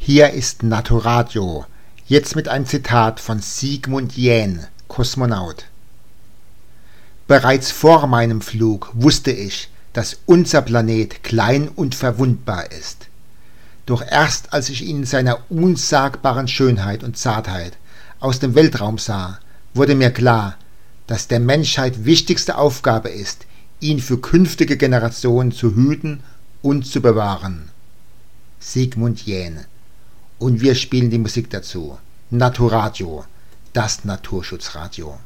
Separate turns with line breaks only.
Hier ist Naturadio, jetzt mit einem Zitat von Sigmund Jähn, Kosmonaut. Bereits vor meinem Flug wusste ich, dass unser Planet klein und verwundbar ist. Doch erst als ich ihn in seiner unsagbaren Schönheit und Zartheit aus dem Weltraum sah, wurde mir klar, dass der Menschheit wichtigste Aufgabe ist, ihn für künftige Generationen zu hüten und zu bewahren. Sigmund Jähn. Und wir spielen die Musik dazu. Naturadio, das Naturschutzradio.